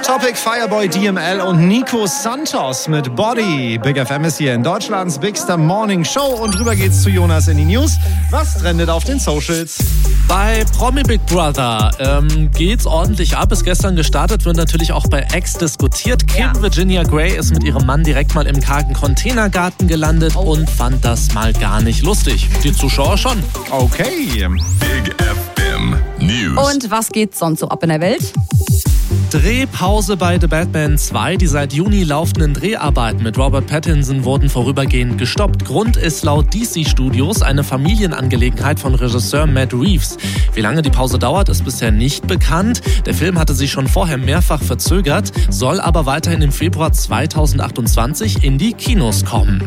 Topic, Fireboy, DML und Nico Santos mit Body. Big FM ist hier in Deutschlands Bigster Morning Show und rüber geht's zu Jonas in die News. Was trendet auf den Socials? Bei Promi Big Brother geht's ordentlich ab. Ist gestern gestartet, wird natürlich auch bei X diskutiert. Kim Virginia Gray ist mit ihrem Mann direkt mal im kargen Containergarten gelandet und fand das mal gar nicht lustig. Die Zuschauer schon. Okay. Big FM News. Und was geht sonst so ab in der Welt? Drehpause bei The Batman 2. Die seit Juni laufenden Dreharbeiten mit Robert Pattinson wurden vorübergehend gestoppt. Grund ist laut DC Studios eine Familienangelegenheit von Regisseur Matt Reeves. Wie lange die Pause dauert, ist bisher nicht bekannt. Der Film hatte sich schon vorher mehrfach verzögert, soll aber weiterhin im Februar 2028 in die Kinos kommen.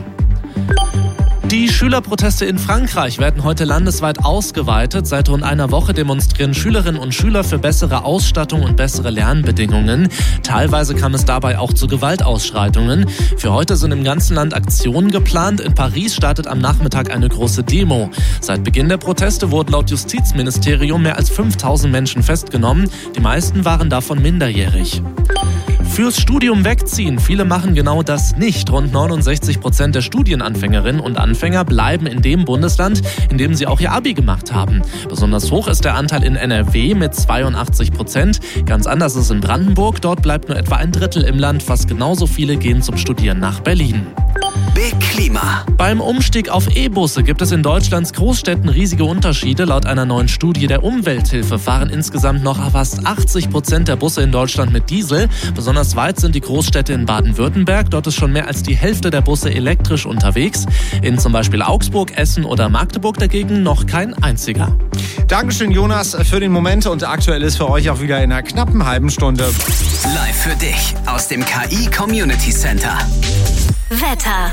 Die Schülerproteste in Frankreich werden heute landesweit ausgeweitet. Seit rund einer Woche demonstrieren Schülerinnen und Schüler für bessere Ausstattung und bessere Lernbedingungen. Teilweise kam es dabei auch zu Gewaltausschreitungen. Für heute sind im ganzen Land Aktionen geplant. In Paris startet am Nachmittag eine große Demo. Seit Beginn der Proteste wurden laut Justizministerium mehr als 5000 Menschen festgenommen. Die meisten waren davon minderjährig. Fürs Studium wegziehen. Viele machen genau das nicht. Rund 69% der Studienanfängerinnen und Anfänger bleiben in dem Bundesland, in dem sie auch ihr Abi gemacht haben. Besonders hoch ist der Anteil in NRW mit 82%. Ganz anders ist es in Brandenburg. Dort bleibt nur etwa ein Drittel im Land. Fast genauso viele gehen zum Studieren nach Berlin. Big Klima. Beim Umstieg auf E-Busse gibt es in Deutschlands Großstädten riesige Unterschiede. Laut einer neuen Studie der Umwelthilfe fahren insgesamt noch fast 80% der Busse in Deutschland mit Diesel. Besonders weit sind die Großstädte in Baden-Württemberg. Dort ist schon mehr als die Hälfte der Busse elektrisch unterwegs. In zum Beispiel Augsburg, Essen oder Magdeburg dagegen noch kein einziger. Dankeschön, Jonas, für den Moment. Und aktuell ist für euch auch wieder in einer knappen halben Stunde. Live für dich aus dem KI Community Center. Wetter.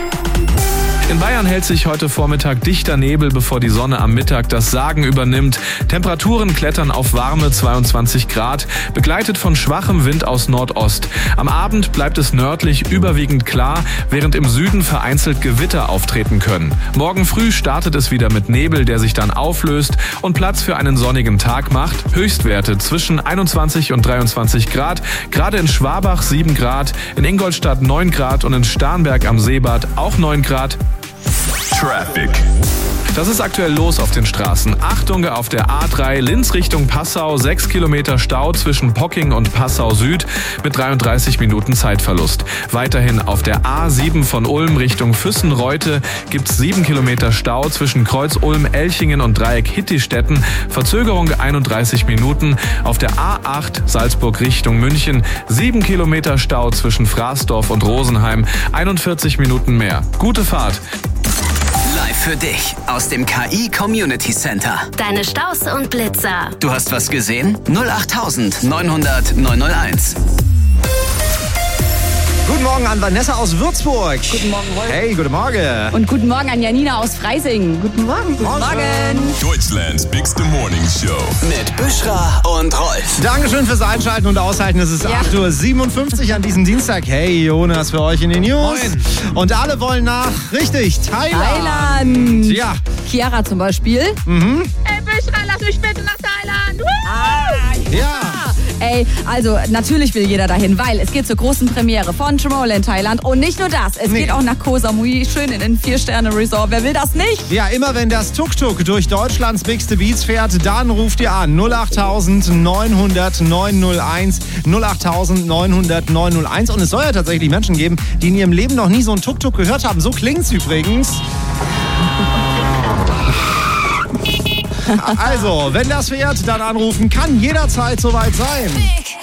In Bayern hält sich heute Vormittag dichter Nebel, bevor die Sonne am Mittag das Sagen übernimmt. Temperaturen klettern auf warme 22 Grad, begleitet von schwachem Wind aus Nordost. Am Abend bleibt es nördlich überwiegend klar, während im Süden vereinzelt Gewitter auftreten können. Morgen früh startet es wieder mit Nebel, der sich dann auflöst und Platz für einen sonnigen Tag macht. Höchstwerte zwischen 21 und 23 Grad, gerade in Schwabach 7 Grad, in Ingolstadt 9 Grad und in Starnberg am Seebad auch 9 Grad. Traffic. Das ist aktuell los auf den Straßen. Achtung auf der A3 Linz Richtung Passau, 6 Kilometer Stau zwischen Pocking und Passau Süd mit 33 Minuten Zeitverlust. Weiterhin auf der A7 von Ulm Richtung Füssen-Reute gibt's 7 Kilometer Stau zwischen Kreuz Ulm, Elchingen und Dreieck Hittistetten. Verzögerung 31 Minuten. Auf der A8 Salzburg Richtung München 7 Kilometer Stau zwischen Fraßdorf und Rosenheim. 41 Minuten mehr. Gute Fahrt. Live für dich aus dem KI Community Center. Deine Staus und Blitzer. Du hast was gesehen? 08000 900 901. Guten Morgen an Vanessa aus Würzburg. Guten Morgen, Rolf. Hey, guten Morgen. Und guten Morgen an Janina aus Freising. Guten Morgen. Guten Morgen. Deutschlands Bigste Morning Show. Mit Büschra und Rolf. Dankeschön fürs Einschalten und Aushalten. Es ist 8:57 Uhr an diesem Dienstag. Hey, Jonas für euch in den News. Moin. Und alle wollen nach, richtig, Thailand. Thailand. Ja. Chiara zum Beispiel. Ey, Büschra, lass mich bitte nach Thailand. Ja. Ey, also natürlich will jeder dahin, weil es geht zur großen Premiere von Tomorrowland Thailand. Und nicht nur das, es geht auch nach Koh Samui, schön in den 4-Sterne-Resort. Wer will das nicht? Ja, immer wenn das Tuk-Tuk durch Deutschlands Bigste Beats fährt, dann ruft ihr an 08000 900 901 08000 900 901. Und es soll ja tatsächlich Menschen geben, die in ihrem Leben noch nie so ein Tuk-Tuk gehört haben. So klingt's übrigens. Also, wenn das fährt, dann anrufen, kann jederzeit soweit sein. Big